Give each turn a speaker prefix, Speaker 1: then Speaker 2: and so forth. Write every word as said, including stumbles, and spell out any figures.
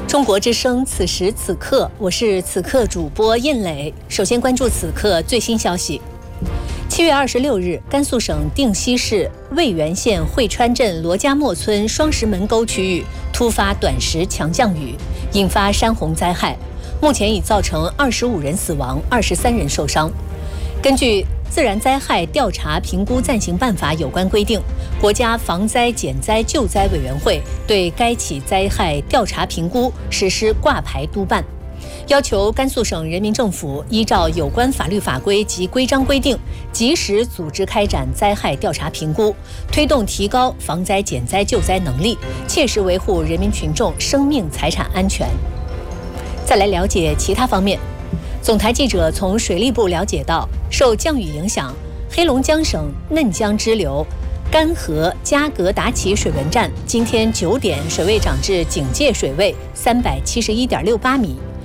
Speaker 1: 中国之声，此时此刻，我是此刻主播印磊。首先关注此刻最新消息。七月二十六日，甘肃省定西市渭源县会川镇罗家磨村双石门沟区域突发短时强降雨，引发山洪灾害，目前已造成二十五人死亡，二十三人受伤。根据自然灾害调查评估暂行办法有关规定，国家防灾减灾救灾委员会对该起灾害调查评估实施挂牌督办，要求甘肃省人民政府依照有关法律法规及规章规定，及时组织开展灾害调查评估，推动提高防灾减灾救灾能力，切实维护人民群众生命财产安全。再来了解其他方面。总台记者从水利部了解到，受降雨影响，黑龙江省嫩江支流干河加格达奇水文站今天九点水位涨至警戒水位三百七十一点六八米，